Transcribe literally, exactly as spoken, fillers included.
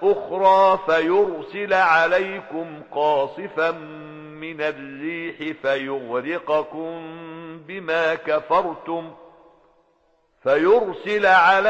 أخرى فيرسل عليكم قاصفا من الريح فيغرقكم بما كفرتم فيرسل عليكم